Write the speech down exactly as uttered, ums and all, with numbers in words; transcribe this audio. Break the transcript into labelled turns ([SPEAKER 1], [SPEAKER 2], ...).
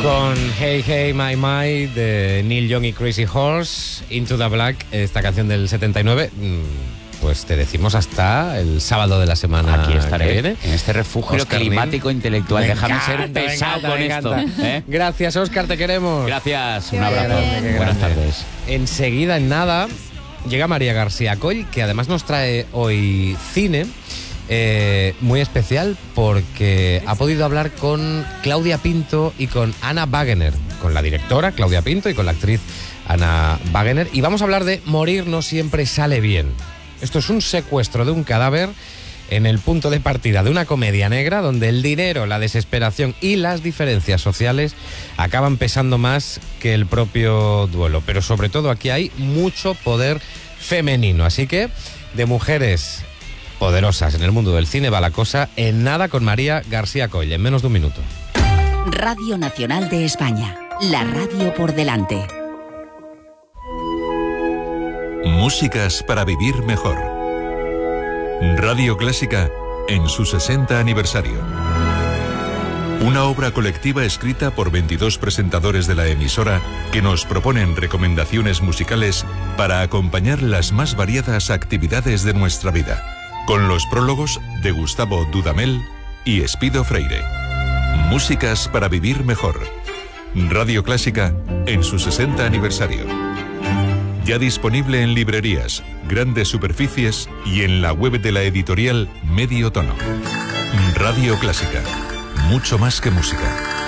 [SPEAKER 1] Con Hey Hey My My de Neil Young y Crazy Horse, Into the Black, esta canción del setenta y nueve, pues te decimos hasta el sábado de la semana.
[SPEAKER 2] Aquí estaré,
[SPEAKER 1] que viene.
[SPEAKER 2] En este refugio
[SPEAKER 1] Oscar
[SPEAKER 2] climático
[SPEAKER 1] Nin.
[SPEAKER 2] intelectual.
[SPEAKER 1] Me
[SPEAKER 2] Déjame
[SPEAKER 1] encanta,
[SPEAKER 2] ser pesado
[SPEAKER 1] me
[SPEAKER 2] con
[SPEAKER 1] encanta,
[SPEAKER 2] esto.
[SPEAKER 1] me
[SPEAKER 2] ¿eh?
[SPEAKER 1] Gracias, Óscar, te queremos.
[SPEAKER 2] Gracias,
[SPEAKER 3] Qué
[SPEAKER 2] un abrazo.
[SPEAKER 3] grande, qué
[SPEAKER 2] Buenas
[SPEAKER 1] grande.
[SPEAKER 2] tardes.
[SPEAKER 1] Enseguida, en nada, llega María García Coll, que además nos trae hoy cine. Eh, muy especial porque ha podido hablar con Claudia Pinto y con Anna Wagener, con la directora Claudia Pinto y con la actriz Anna Wagener, y vamos a hablar de Morir no siempre sale bien. Esto es un secuestro de un cadáver en el punto de partida de una comedia negra donde el dinero, la desesperación y las diferencias sociales acaban pesando más que el propio duelo, pero sobre todo aquí hay mucho poder femenino, así que de mujeres poderosas en el mundo del cine va la cosa en nada con María García Coll, en menos de un minuto.
[SPEAKER 4] Radio Nacional de España, la radio por delante.
[SPEAKER 5] Músicas para vivir mejor. Radio Clásica en su sesenta aniversario. Una obra colectiva escrita por veintidós presentadores de la emisora que nos proponen recomendaciones musicales para acompañar las más variadas actividades de nuestra vida. Con los prólogos de Gustavo Dudamel y Espido Freire. Músicas para vivir mejor. Radio Clásica en su sesenta aniversario. Ya disponible en librerías, grandes superficies y en la web de la editorial Medio Tono. Radio Clásica. Mucho más que música.